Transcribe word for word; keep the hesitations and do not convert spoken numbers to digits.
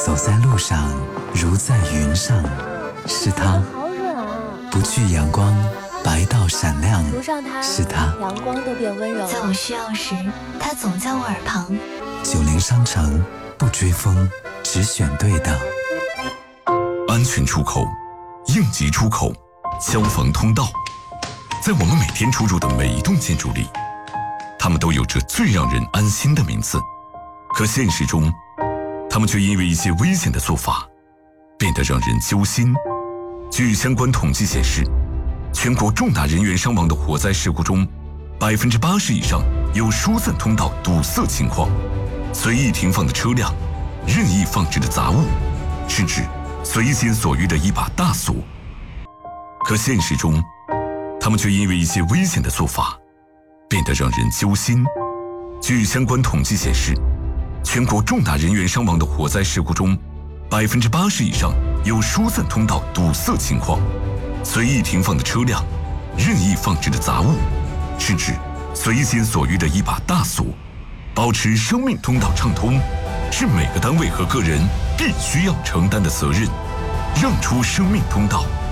走在路上如在云上，是他；不惧阳光，白到闪亮，是他； 阳光都变温柔。 在我需要时，他总在我耳旁。 九零商城不追风，只选对的。 安全出口，应急出口，消防通道，在我们每天出入的每一栋建筑里，它们都有着最让人安心的名字。可现实中，他们却因为一些危险的做法，变得让人揪心。据相关统计显示，全国重大人员伤亡的火灾事故中，百分之八十以上有疏散通道堵塞情况，随意停放的车辆，任意放置的杂物，甚至随心所欲的一把大锁。可现实中，他们却因为一些危险的做法，变得让人揪心。据相关统计显示，全国重大人员伤亡的火灾事故中，百分之八十以上有疏散通道堵塞情况，随意停放的车辆，任意放置的杂物，甚至随心所欲的一把大锁。保持生命通道畅通，是每个单位和个人必须要承担的责任。让出生命通道，